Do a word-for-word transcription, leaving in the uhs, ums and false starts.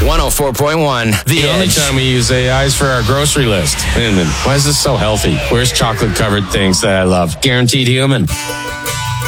one oh four point one. The, The only Edge. time we use A I is for our grocery list. And then, why is this so healthy? Where's chocolate-covered things that I love? Guaranteed human.